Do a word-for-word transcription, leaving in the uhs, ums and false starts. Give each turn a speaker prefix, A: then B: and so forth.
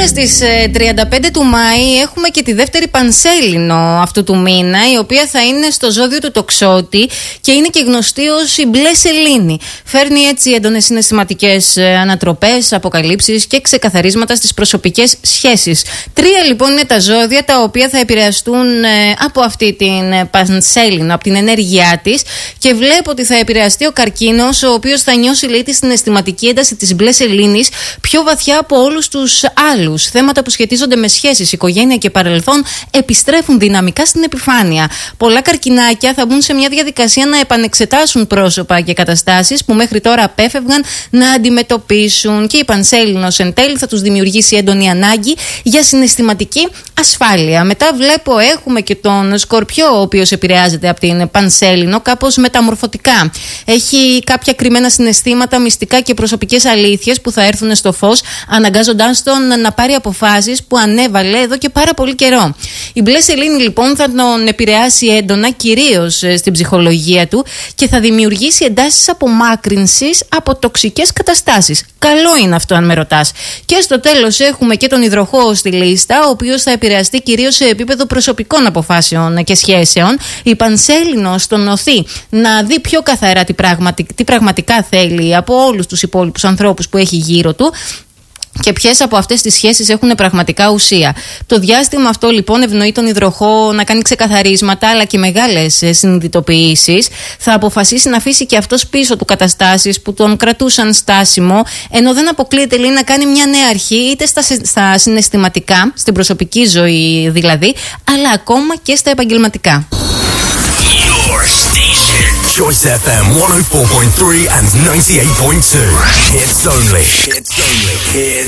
A: Σήμερα στις τριάντα πέντε του Μάη έχουμε και τη δεύτερη Πανσέλινο αυτού του μήνα, η οποία θα είναι στο ζώδιο του Τοξότη και είναι και γνωστή ως η μπλε σελήνη. Φέρνει έτσι έντονες συναισθηματικές ανατροπές, αποκαλύψεις και ξεκαθαρίσματα στις προσωπικές σχέσεις. Τρία λοιπόν είναι τα ζώδια τα οποία θα επηρεαστούν από αυτή την Πανσέλινο, από την ενέργειά της, και βλέπω ότι θα επηρεαστεί ο Καρκίνος, ο οποίος θα νιώσει, λέει, τη συναισθηματική ένταση της μπλε σελήνης πιο βαθιά από όλους τους άλλους. Θέματα που σχετίζονται με σχέσεις, οικογένεια και παρελθόν επιστρέφουν δυναμικά στην επιφάνεια. Πολλά καρκινάκια θα μπουν σε μια διαδικασία να επανεξετάσουν πρόσωπα και καταστάσεις που μέχρι τώρα απέφευγαν να αντιμετωπίσουν, και η Πανσέλινος εν τέλει θα τους δημιουργήσει έντονη ανάγκη για συναισθηματική ασφάλεια. Μετά βλέπω έχουμε και τον Σκορπιό, ο οποίος επηρεάζεται από την Πανσέλινο κάπως μεταμορφωτικά. Έχει κάποια κρυμμένα συναισθήματα, μυστικά και προσωπικές αλήθειες που θα έρθουν στο φως, αναγκάζοντάς τον να πάρει αποφάσεις που ανέβαλε εδώ και πάρα πολύ καιρό. Η μπλε σελήνη λοιπόν θα τον επηρεάσει έντονα, κυρίως στην ψυχολογία του, και θα δημιουργήσει εντάσεις απομάκρυνσης από τοξικές καταστάσεις. Καλό είναι αυτό, αν με ρωτάς. Και στο τέλος έχουμε και τον Υδροχόο στη λίστα, ο οποίος θα επηρεαστεί κυρίως σε επίπεδο προσωπικών αποφάσεων και σχέσεων. Η Πανσέλινος τον οθεί να δει πιο καθαρά τι, πραγματι... τι πραγματικά θέλει από όλους τους υπόλοιπους ανθρώπους που έχει γύρω του και ποιες από αυτές τις σχέσεις έχουν πραγματικά ουσία. Το διάστημα αυτό λοιπόν ευνοεί τον Υδροχόο να κάνει ξεκαθαρίσματα αλλά και μεγάλες συνειδητοποιήσεις. Θα αποφασίσει να αφήσει και αυτός πίσω του καταστάσεις που τον κρατούσαν στάσιμο, ενώ δεν αποκλείεται, λέει, να κάνει μια νέα αρχή είτε στα, στα συναισθηματικά, στην προσωπική ζωή δηλαδή, αλλά ακόμα και στα επαγγελματικά.
B: Choice εφ εμ one oh four point three and ninety-eight point two. Hits only. Hits only. Hits